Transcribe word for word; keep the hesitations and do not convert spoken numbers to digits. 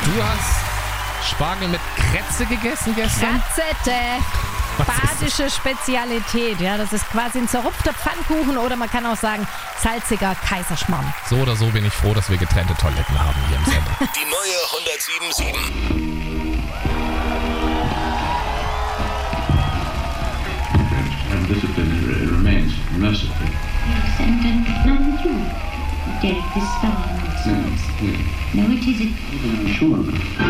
Du hast Spargel mit Kretze gegessen gestern? Kratzette. Badische Spezialität. Ja, das ist quasi ein zerrupfter Pfannkuchen oder man kann auch sagen salziger Kaiserschmarrn. So oder so bin ich froh, dass wir getrennte Toiletten haben hier im Sender. Die neue hundertsieben Komma sieben. And discipline remains merciful. Yes, and, and, and you, Derek, this star nonsense. Yes, yes. No, it isn't. I'm sure.